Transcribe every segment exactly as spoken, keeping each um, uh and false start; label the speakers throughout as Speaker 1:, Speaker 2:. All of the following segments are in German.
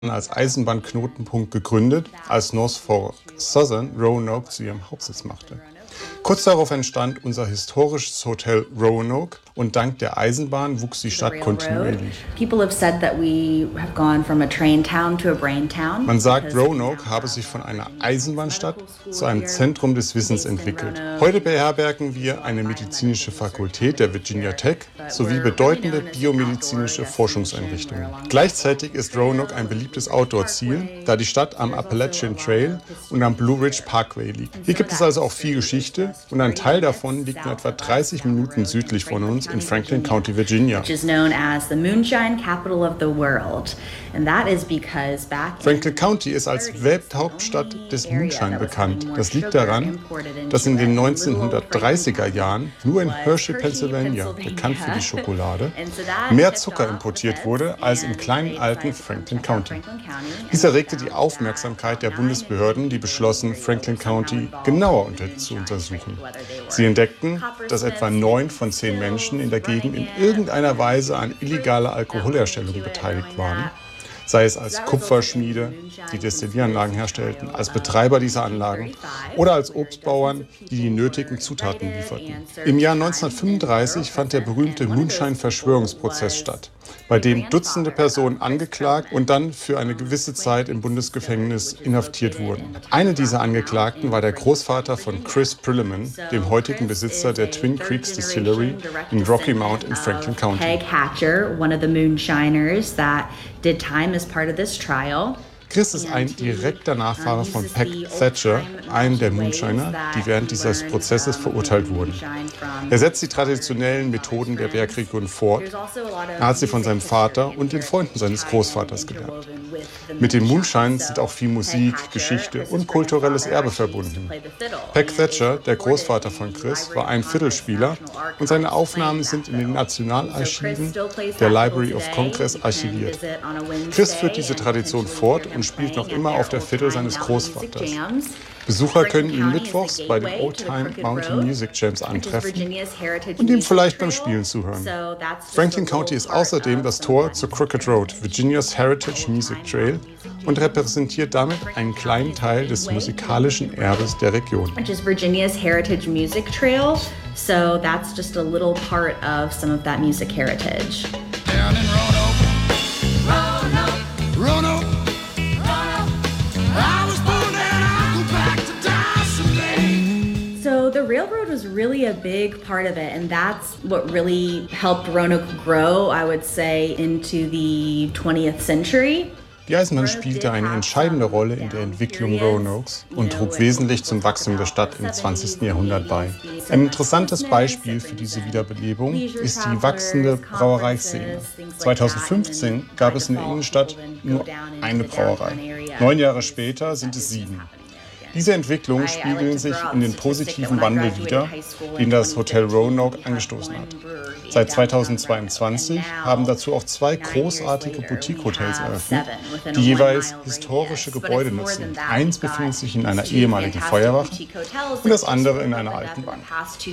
Speaker 1: als Eisenbahnknotenpunkt gegründet, als Norfolk Southern Roanoke zu ihrem Hauptsitz machte. Kurz darauf entstand unser historisches Hotel Roanoke und dank der Eisenbahn wuchs die Stadt kontinuierlich. Man sagt, Roanoke habe sich von einer Eisenbahnstadt zu einem Zentrum des Wissens entwickelt. Heute beherbergen wir eine medizinische Fakultät der Virginia Tech sowie bedeutende biomedizinische Forschungseinrichtungen. Gleichzeitig ist Roanoke ein beliebtes Outdoor-Ziel, da die Stadt am Appalachian Trail und am Blue Ridge Parkway liegt. Hier gibt es also auch viel Geschichte und ein Teil davon liegt nur etwa dreißig Minuten südlich von uns in Franklin County, Virginia. Franklin County ist als Welthauptstadt des Moonshine bekannt. Das liegt daran, dass in den neunzehnhundertdreißiger Jahren nur in Hershey, Pennsylvania, bekannt für die Schokolade, mehr Zucker importiert wurde als im kleinen alten Franklin County. Dies erregte die Aufmerksamkeit der Bundesbehörden, die beschlossen, Franklin County genauer unter zu untersuchen. Sie entdeckten, dass etwa neun von zehn Menschen in der Gegend in irgendeiner Weise an illegaler Alkoholherstellung beteiligt waren, sei es als Kupferschmiede, die Destillieranlagen herstellten, als Betreiber dieser Anlagen oder als Obstbauern, die die nötigen Zutaten lieferten. Im Jahr neunzehnhundertfünfunddreißig fand der berühmte Moonshine-Verschwörungsprozess statt, bei dem Dutzende Personen angeklagt und dann für eine gewisse Zeit im Bundesgefängnis inhaftiert wurden. Eine dieser Angeklagten war der Großvater von Chris Prilliman, dem heutigen Besitzer der Twin Creeks Distillery in Rocky Mount in Franklin County. Chris ist ein direkter Nachfahre von Peck Thatcher, einem der Moonshiner, die während dieses Prozesses verurteilt wurden. Er setzt die traditionellen Methoden der Bergregion fort. Er hat sie von seinem Vater und den Freunden seines Großvaters gelernt. Mit dem Moonshine sind auch viel Musik, Geschichte und kulturelles Erbe verbunden. Peck Thatcher, der Großvater von Chris, war ein Fiddlespieler und seine Aufnahmen sind in den Nationalarchiven der Library of Congress archiviert. Chris führt diese Tradition fort und spielt noch immer auf der Fiddle seines Großvaters. Besucher können ihn mittwochs bei den Old Time Mountain Music Jams antreffen und ihm vielleicht beim Spielen zuhören. Franklin County ist außerdem das Tor zur Crooked Road, Virginias Heritage Music Trail, und repräsentiert damit einen kleinen Teil des musikalischen Erbes der Region.
Speaker 2: Virginia's Heritage Music Trail, so that's just a little part of some of that music heritage.
Speaker 3: Down in Roanoke, Roanoke, Roanoke.
Speaker 2: So the railroad was really a big part of it, and that's what really helped Roanoke grow, I would say, into the twentieth century.
Speaker 1: Die Eisenbahn spielte eine entscheidende Rolle in der Entwicklung Roanokes und trug wesentlich zum Wachstum der Stadt im zwanzigsten Jahrhundert bei. Ein interessantes Beispiel für diese Wiederbelebung ist die wachsende Brauereiszene. zweitausendfünfzehn gab es in der Innenstadt nur eine Brauerei. Neun Jahre später sind es sieben. Diese Entwicklungen spiegeln sich in den positiven Wandel wider, den das Hotel Roanoke angestoßen hat. Seit zweitausendzweiundzwanzig haben dazu auch zwei großartige Boutique-Hotels eröffnet, die jeweils historische Gebäude nutzen. Eins befindet sich in einer ehemaligen Feuerwacht und das andere in einer alten Bank.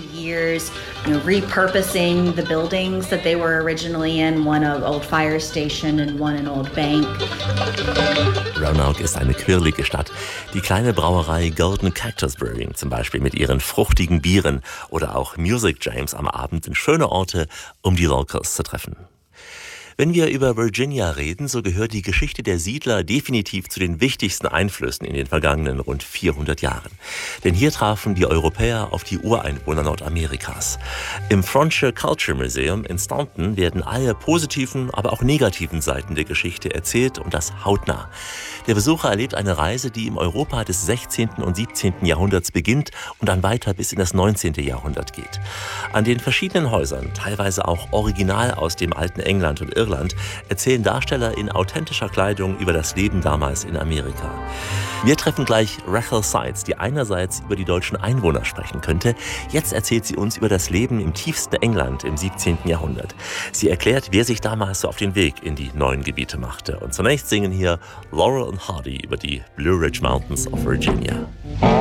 Speaker 4: Roanoke ist eine quirlige Stadt. Die kleine Brauerei Golden Cactus Brewing zum Beispiel mit ihren fruchtigen Bieren oder auch Music Jams am Abend sind schöne Orte, um die Locals zu treffen. Wenn wir über Virginia reden, so gehört die Geschichte der Siedler definitiv zu den wichtigsten Einflüssen in den vergangenen rund vierhundert Jahren. Denn hier trafen die Europäer auf die Ureinwohner Nordamerikas. Im Frontier Culture Museum in Staunton werden alle positiven, aber auch negativen Seiten der Geschichte erzählt und das hautnah. Der Besucher erlebt eine Reise, die im Europa des sechzehnten und siebzehnten Jahrhunderts beginnt und dann weiter bis in das neunzehnte Jahrhundert geht. An den verschiedenen Häusern, teilweise auch original aus dem alten England und Irland, erzählen Darsteller in authentischer Kleidung über das Leben damals in Amerika. Wir treffen gleich Rachel Seitz, die einerseits über die deutschen Einwohner sprechen könnte. Jetzt erzählt sie uns über das Leben im tiefsten England im siebzehnten Jahrhundert. Sie erklärt, wer sich damals so auf den Weg in die neuen Gebiete machte. Und zunächst singen hier Laurel und Hardy über die Blue Ridge Mountains of Virginia.